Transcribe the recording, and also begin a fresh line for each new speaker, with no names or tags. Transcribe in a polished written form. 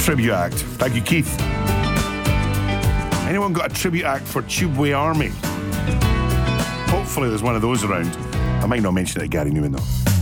tribute act. Thank you, Keith. Anyone got a tribute act for Tubeway Army? Hopefully there's one of those around. I might not mention it to Gary Newman though.